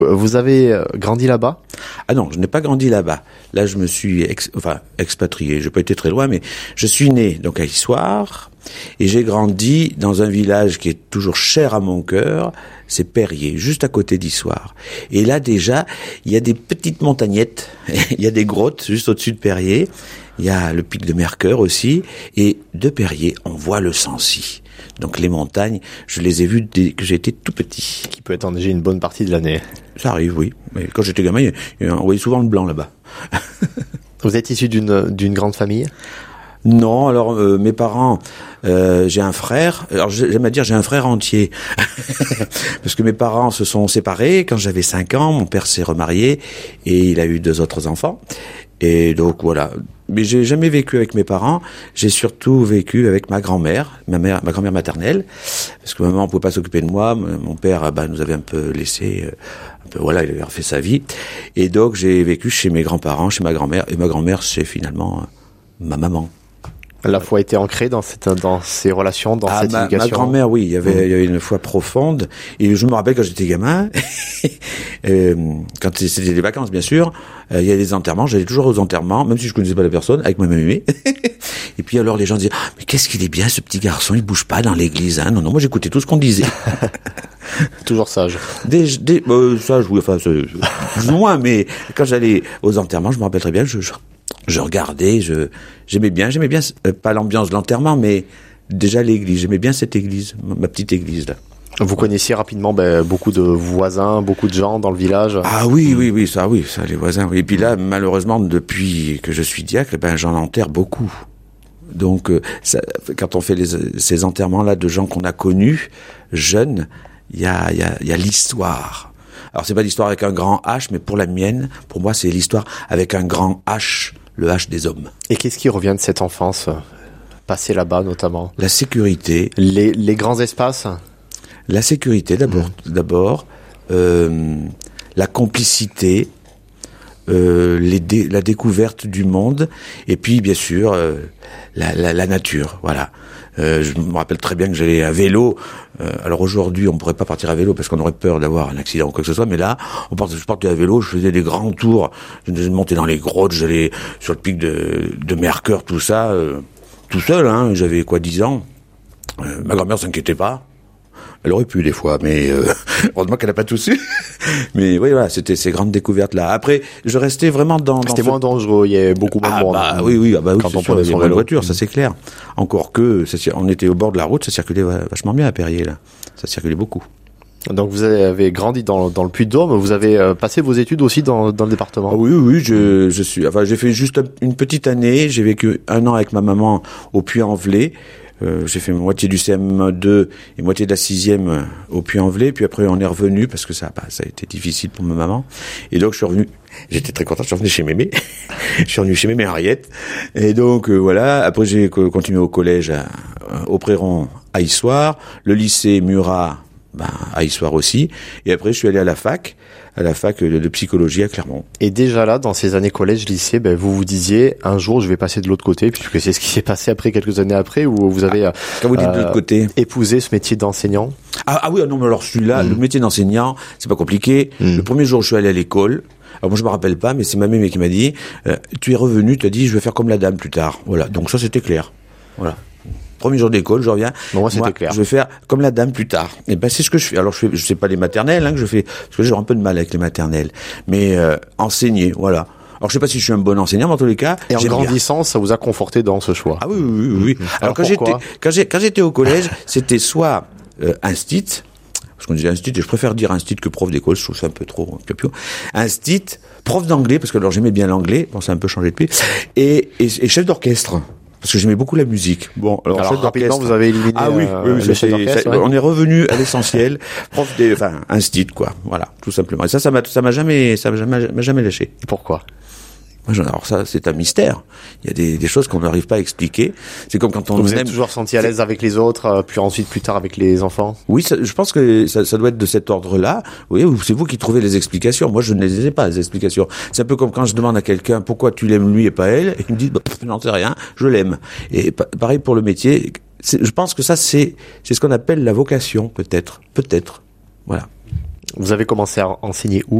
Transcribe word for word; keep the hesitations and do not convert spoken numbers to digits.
Vous avez grandi là-bas ? Ah non, je n'ai pas grandi là-bas. Là, je me suis ex, enfin, expatrié. J'ai pas été très loin, mais je suis né donc à Issoire et j'ai grandi dans un village qui est toujours cher à mon cœur. C'est Perrier, juste à côté d'Issoire. Et là, déjà, il y a des petites montagnettes, il y a des grottes juste au-dessus de Perrier. Il y a le pic de Mercœur aussi, et de Perrier, on voit le Sancy. Donc les montagnes, je les ai vues dès que j'étais tout petit. Qui peut être enneigé une bonne partie de l'année. Ça arrive, oui. Mais quand j'étais gamin, on voyait souvent le blanc là-bas. Vous êtes issu d'une, d'une grande famille ? Non, alors euh, mes parents, euh, j'ai un frère. Alors j'aime à dire j'ai un frère entier, parce que mes parents se sont séparés quand j'avais cinq ans. Mon père s'est remarié et il a eu deux autres enfants. Et donc voilà. Mais j'ai jamais vécu avec mes parents. J'ai surtout vécu avec ma grand-mère, ma mère, ma grand-mère maternelle, parce que maman pouvait pas s'occuper de moi. Mon père, bah, nous avait un peu laissé. Un peu, voilà, il avait refait sa vie. Et donc j'ai vécu chez mes grands-parents, chez ma grand-mère. Et ma grand-mère, c'est finalement ma maman. La foi était ancrée dans cette, dans ces relations, dans ah, cette ma, éducation. Ma grand-mère, oui, il y avait, mmh. il y avait une foi profonde. Et je me rappelle quand j'étais gamin, euh, quand c'était des vacances, bien sûr, euh, il y a des enterrements. J'allais toujours aux enterrements, même si je connaissais pas la personne, avec ma mémé. Et puis alors les gens disaient, ah, mais qu'est-ce qu'il est bien ce petit garçon, il bouge pas dans l'église, hein. Non, non, moi j'écoutais tout ce qu'on disait. Toujours sage. Des, des, euh, sage, oui, enfin, plus ou moins, mais quand j'allais aux enterrements, je me rappelle très bien, je, je Je regardais, je j'aimais bien, j'aimais bien euh, pas l'ambiance de l'enterrement, mais déjà l'église. J'aimais bien cette église, ma petite église là. Vous connaissiez rapidement ben, beaucoup de voisins, beaucoup de gens dans le village. Ah oui, oui, oui, ça, oui, ça, les voisins. Oui. Et puis là, malheureusement, depuis que je suis diacre, ben j'en enterre beaucoup. Donc, euh, ça, quand on fait les, ces enterrements là de gens qu'on a connus jeunes, il y a, il y a, il y a l'histoire. Alors c'est pas l'histoire avec un grand H, mais pour la mienne, pour moi, c'est l'histoire avec un grand H. Le H des hommes. Et qu'est-ce qui revient de cette enfance, passée là-bas notamment ? La sécurité. Les, les grands espaces ? La sécurité d'abord, mmh. d'abord euh, la complicité, euh, les dé, la découverte du monde, et puis bien sûr euh, la, la, la nature. Voilà. Euh, je me rappelle très bien que j'allais à vélo. Euh, alors aujourd'hui, on pourrait pas partir à vélo parce qu'on aurait peur d'avoir un accident ou quoi que ce soit. Mais là, on part, je partais à vélo, je faisais des grands tours. Je montais dans les grottes, j'allais sur le pic de, de Mercœur, tout ça, euh, tout seul. Hein, j'avais quoi, dix ans. Euh, ma grand-mère s'inquiétait pas. Elle aurait pu des fois, mais euh, heureusement qu'elle n'a pas tout su. Mais oui, voilà, c'était ces grandes découvertes-là. Après, je restais vraiment dans... dans c'était ce... moins dangereux, il y avait beaucoup moins ah, de monde. Bah, oui, oui, ah bah, oui, quand c'est on sûr, il y avait son pas de vélo. voiture, ça c'est clair. Encore que, ça, on était au bord de la route, ça circulait vachement bien à Perrier, là. Ça circulait beaucoup. Donc vous avez grandi dans, dans le Puy-de-Dôme, vous avez euh, passé vos études aussi dans, dans le département. Ah oui, oui, je, je suis... Enfin, j'ai fait juste une petite année, j'ai vécu un an avec ma maman au Puy-en-Velay. Euh, j'ai fait moitié du C M deux et moitié de la sixième au Puy-en-Velay, puis après on est revenu parce que ça, bah, ça a été difficile pour ma maman. Et donc je suis revenu, j'étais très content, je suis revenu chez mémé, je suis revenu chez mémé Henriette. Et donc euh, voilà, après j'ai continué au collège à, au Préron à Issoire, le lycée Murat ben, à Issoire aussi, et après je suis allé à la fac, à la fac de, de psychologie à Clermont. Et déjà là, dans ces années collège, lycée, ben, vous vous disiez, un jour je vais passer de l'autre côté, puisque c'est ce qui s'est passé après, quelques années après, où vous avez ah, quand vous dites euh, de l'autre côté, épousé ce métier d'enseignant. Ah, ah oui, non mais alors celui-là, mmh. le métier d'enseignant, c'est pas compliqué. Mmh. Le premier jour où je suis allé à l'école, alors moi je me rappelle pas, mais c'est ma mémé qui m'a dit, euh, tu es revenu, tu as dit je vais faire comme la dame plus tard. Voilà, donc ça c'était clair. Voilà. Premier jour d'école, je reviens. Bon, moi, c'était moi, clair. Je vais faire comme la dame plus tard. Et ben, c'est ce que je fais. Alors, je fais, je sais pas les maternelles, hein, que je fais, parce que j'ai un peu de mal avec les maternelles. Mais, euh, enseigner, voilà. Alors, je sais pas si je suis un bon enseignant, mais en tous les cas. Et en grandissant, bien. Ça vous a conforté dans ce choix. Ah oui, oui, oui, oui. Alors, Alors quand j'étais, quand j'ai, quand j'étais au collège, c'était soit, euh, instit, parce qu'on disait instit, et je préfère dire instit que prof d'école, je trouve ça un peu trop, piopio. Instit, prof d'anglais, parce que alors j'aimais bien l'anglais, bon, ça a un peu changé depuis, et, et, et chef d'orchestre. Parce que j'aimais beaucoup la musique. Bon, alors, alors rapidement, vous avez éliminé ah oui, euh, oui, oui le chef d'orchestre. Ouais. On est revenu à l'essentiel, prof des, enfin, instit, quoi. Voilà, tout simplement. Et ça, ça m'a, ça m'a jamais, ça m'a jamais, m'a jamais lâché. Et pourquoi? Alors ça, c'est un mystère. Il y a des, des choses qu'on n'arrive pas à expliquer. C'est comme quand on vous aime... êtes toujours senti à l'aise avec les autres, puis ensuite plus tard avec les enfants. Oui, ça, je pense que ça, ça doit être de cet ordre-là. Oui, c'est vous qui trouvez les explications. Moi, je ne les ai pas, les explications. C'est un peu comme quand je demande à quelqu'un pourquoi tu l'aimes lui et pas elle, et il me dit bah, j'en sais rien, je l'aime. Et pareil pour le métier. Je pense que ça, c'est, c'est ce qu'on appelle la vocation, peut-être, peut-être. Voilà. Vous avez commencé à enseigner où?